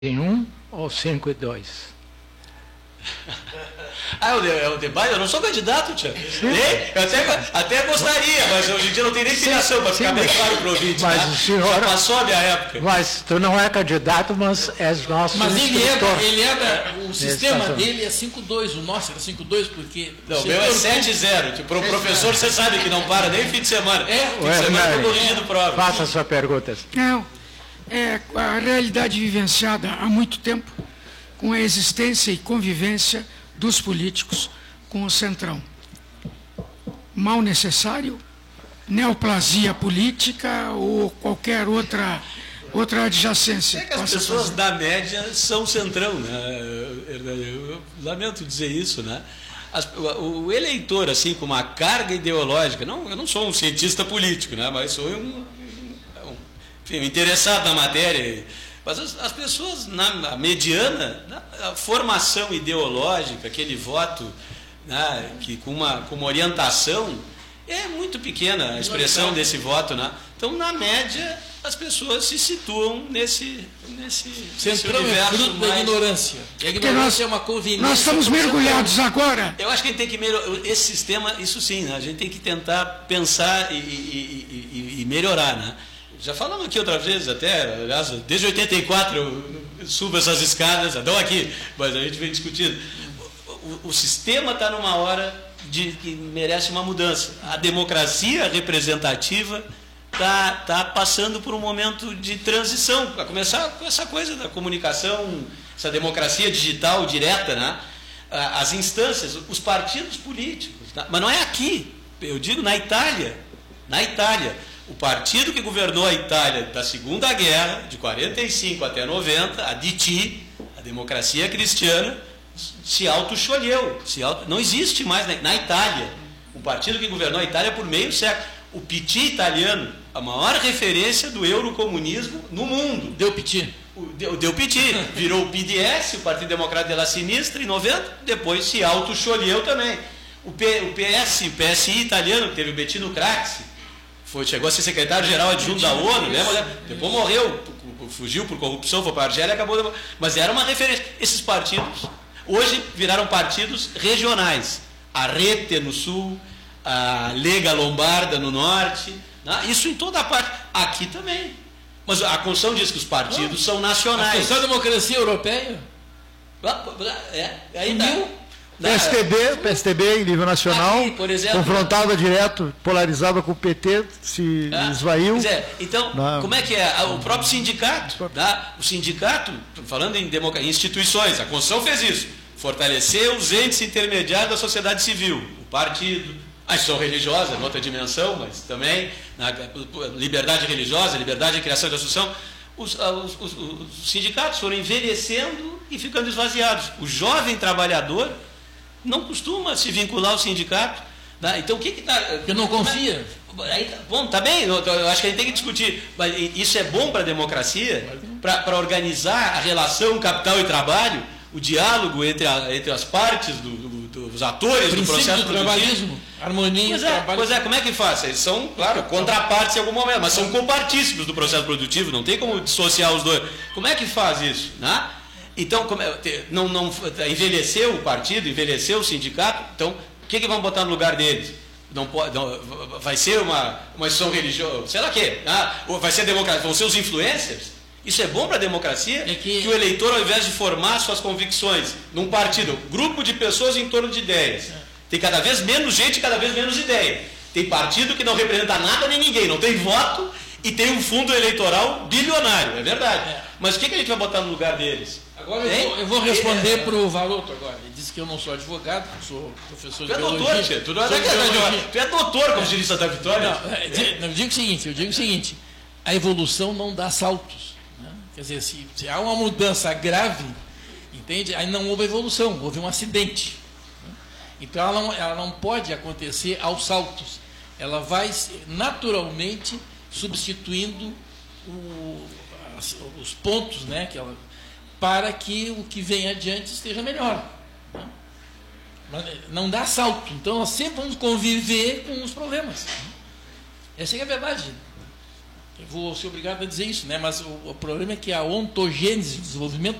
em 1 ou 5 e 2? É o debate? Eu não sou candidato, tia. Eu até gostaria, mas hoje em dia não tem nem filiação para ficar bem claro para o ouvinte. Mas tá? o senhor, já passou a minha época. Mas tu não é candidato, mas és nosso instrutor. O sistema dele é 5-2, o nosso era 5-2, porque... Não, o meu é 7-0. Para o professor, você sabe que não para nem fim de semana. Fim de semana eu estou corrigindo prova. Faça a sua pergunta. Não, é a realidade vivenciada há muito tempo com a existência e convivência dos políticos com o Centrão. Mal necessário, neoplasia política ou qualquer outra adjacência. É que as pessoas da média são Centrão, né? Eu lamento dizer isso, né? O eleitor, assim, com uma carga ideológica, eu não sou um cientista político, né? Mas sou um interessado na matéria. Mas as pessoas, na mediana, a formação ideológica, aquele voto, né, que com uma orientação, é muito pequena a expressão desse voto. Né? Então, na média, as pessoas se situam nesse universo fruto da ignorância. E a ignorância é uma conveniência. Nós estamos mergulhados agora. Eu acho que a gente tem que melhorar esse sistema, isso sim, né? A gente tem que tentar pensar e melhorar, né? Já falamos aqui outras vezes, até, aliás, desde 84 eu subo essas escadas, não aqui, mas a gente vem discutindo. O sistema está numa hora que merece uma mudança. A democracia representativa está passando por um momento de transição, para começar com essa coisa da comunicação, essa democracia digital direta, né? As instâncias, os partidos políticos, tá? Mas não é aqui, eu digo na Itália. Na Itália. O partido que governou a Itália da Segunda Guerra, de 45 até 90, a DT, a democracia cristiana, se auto-escolheu. Não existe mais na Itália. O partido que governou a Itália por meio século. O PT italiano, a maior referência do eurocomunismo no mundo. Deu PT. Deu PT. Virou o PDS, o Partido Democrata della Sinistra, em 90, depois se auto-escolheu também. O PSI italiano, que teve o Bettino Craxi, chegou a ser secretário-geral adjunto da ONU, lembra? Depois morreu, fugiu por corrupção, foi para a Argélia e acabou. Mas era uma referência. Esses partidos, hoje, viraram partidos regionais. A Rete no sul, a Lega Lombarda no norte, né? Isso em toda a parte. Aqui também. Mas a Constituição diz que os partidos são nacionais. A democracia europeia? Aí tá. PSTB em nível nacional, aqui, por exemplo, confrontada direto, polarizada com o PT, se esvaiu. Então, como é que é? O próprio sindicato, tá? O sindicato, falando em instituições, a Constituição fez isso, fortalecer os entes intermediários da sociedade civil, o partido, a instituição religiosa, em outra dimensão, mas também liberdade religiosa, liberdade de criação e de associação. Os sindicatos foram envelhecendo e ficando esvaziados. O jovem trabalhador não costuma se vincular ao sindicato. Tá? Então, o que está... Porque não confia. Bom, tá bem, eu acho que a gente tem que discutir. Mas isso é bom para a democracia, para organizar a relação capital e trabalho, o diálogo entre as partes dos atores do processo do trabalhismo, harmonia. Pois é, como é que faz? Eles são, claro, contrapartes em algum momento, mas são compartícipos do processo produtivo, não tem como dissociar os dois. Como é que faz isso? Né? Então, não envelheceu o partido, envelheceu o sindicato, então o que vão botar no lugar deles? Vai ser uma instituição religiosa, sei lá o quê, vai ser democracia, vão ser os influencers? Isso é bom para a democracia? Que o eleitor, ao invés de formar suas convicções num partido, grupo de pessoas em torno de ideias, tem cada vez menos gente, cada vez menos ideia. Tem partido que não representa nada nem ninguém, não tem voto e tem um fundo eleitoral bilionário, é verdade. Mas o que a gente vai botar no lugar deles? Agora eu vou responder para o Varoto agora. Ele disse que eu não sou advogado, sou professor de biologia. Tu é doutor, como diria Santa Vitória. Eu digo o seguinte, a evolução não dá saltos. Né? Quer dizer, se há uma mudança grave, entende? Aí não houve evolução, houve um acidente. Né? Então ela não pode acontecer aos saltos. Ela vai naturalmente substituindo os pontos, né, para que o que vem adiante esteja melhor. Né? Mas não dá salto. Então nós sempre vamos conviver com os problemas. Essa é a verdade. Eu vou ser obrigado a dizer isso, né? Mas o problema é que a ontogênese, o desenvolvimento